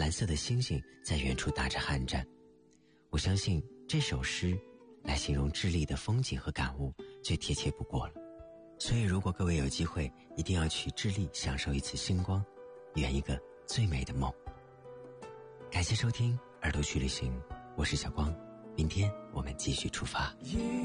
蓝色的星星在远处打着寒战。我相信这首诗来形容智利的风景和感悟最贴切不过了。所以如果各位有机会，一定要去智利享受一次星光，圆一个最美的梦。感谢收听耳朵去旅行，我是小光，明天我们继续出发。